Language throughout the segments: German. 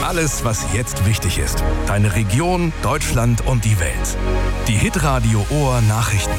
Alles, was jetzt wichtig ist. Deine Region, Deutschland und die Welt. Die Hitradio Ohr Nachrichten.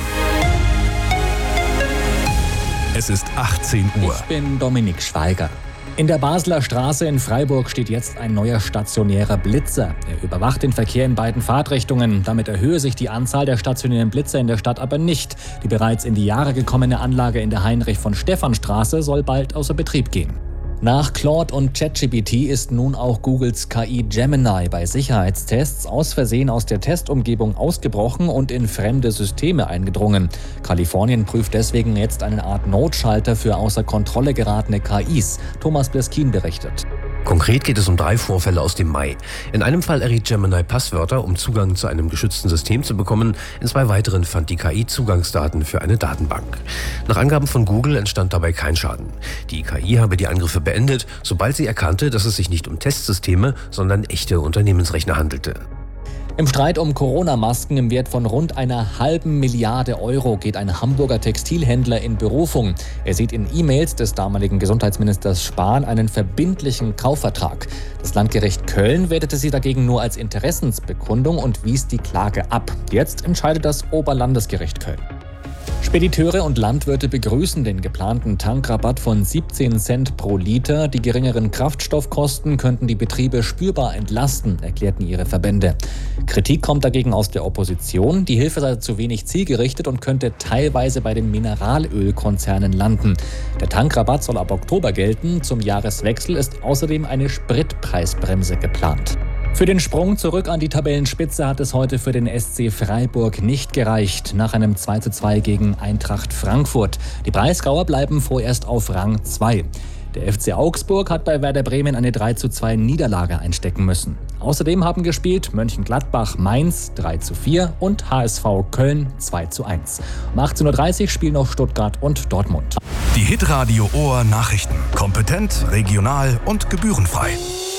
Es ist 18 Uhr. Ich bin Dominik Schweiger. In der Basler Straße in Freiburg steht jetzt ein neuer stationärer Blitzer. Er überwacht den Verkehr in beiden Fahrtrichtungen. Damit erhöhe sich die Anzahl der stationären Blitzer in der Stadt aber nicht. Die bereits in die Jahre gekommene Anlage in der Heinrich-von-Stephan-Straße soll bald außer Betrieb gehen. Nach Claude und ChatGPT ist nun auch Googles KI Gemini bei Sicherheitstests aus Versehen aus der Testumgebung ausgebrochen und in fremde Systeme eingedrungen. Kalifornien prüft deswegen jetzt eine Art Notschalter für außer Kontrolle geratene KIs. Thomas Bleskin berichtet. Konkret geht es um 3 Vorfälle aus dem Mai. In einem Fall erriet Gemini Passwörter, um Zugang zu einem geschützten System zu bekommen. In 2 weiteren fand die KI Zugangsdaten für eine Datenbank. Nach Angaben von Google entstand dabei kein Schaden. Die KI habe die Angriffe beendet, sobald sie erkannte, dass es sich nicht um Testsysteme, sondern echte Unternehmensrechner handelte. Im Streit um Corona-Masken im Wert von rund 1,5 Milliarde € geht ein Hamburger Textilhändler in Berufung. Er sieht in E-Mails des damaligen Gesundheitsministers Spahn einen verbindlichen Kaufvertrag. Das Landgericht Köln wertete sie dagegen nur als Interessensbekundung und wies die Klage ab. Jetzt entscheidet das Oberlandesgericht Köln. Spediteure und Landwirte begrüßen den geplanten Tankrabatt von 17 Cent pro Liter. Die geringeren Kraftstoffkosten könnten die Betriebe spürbar entlasten, erklärten ihre Verbände. Kritik kommt dagegen aus der Opposition. Die Hilfe sei zu wenig zielgerichtet und könnte teilweise bei den Mineralölkonzernen landen. Der Tankrabatt soll ab Oktober gelten. Zum Jahreswechsel ist außerdem eine Spritpreisbremse geplant. Für den Sprung zurück an die Tabellenspitze hat es heute für den SC Freiburg nicht gereicht. Nach einem 2:2 gegen Eintracht Frankfurt. Die Breisgauer bleiben vorerst auf Rang 2. Der FC Augsburg hat bei Werder Bremen eine 3:2 Niederlage einstecken müssen. Außerdem haben gespielt Mönchengladbach Mainz 3:4 und HSV Köln 2:1. Um 18:30 Uhr spielen noch Stuttgart und Dortmund. Die Hitradio Ohr Nachrichten. Kompetent, regional und gebührenfrei.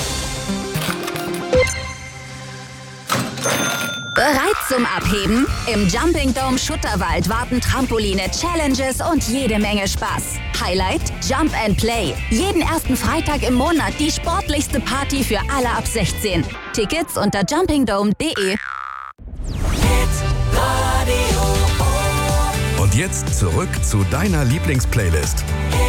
Bereit zum Abheben? Im Jumping Dome Schutterwald warten Trampoline, Challenges und jede Menge Spaß. Highlight? Jump and Play. Jeden ersten Freitag im Monat die sportlichste Party für alle ab 16. Tickets unter jumpingdome.de. Und jetzt zurück zu deiner Lieblingsplaylist.